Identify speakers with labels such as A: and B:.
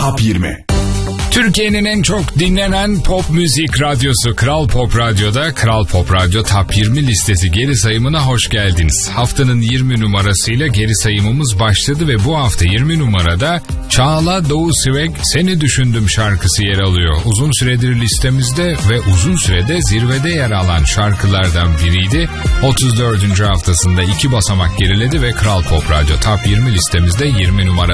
A: Top 20.
B: Türkiye'nin en çok dinlenen pop müzik radyosu Kral Pop Radyo'da Kral Pop Radyo Top 20 listesi geri sayımına hoş geldiniz. Haftanın 20 numarasıyla geri sayımımız başladı ve bu hafta 20 numarada Çağla Doğu Sivek Seni Düşündüm şarkısı yer alıyor. Uzun süredir listemizde ve uzun sürede zirvede yer alan şarkılardan biriydi. 34. haftasında 2 basamak geriledi ve Kral Pop Radyo Top 20 listemizde 20 numara.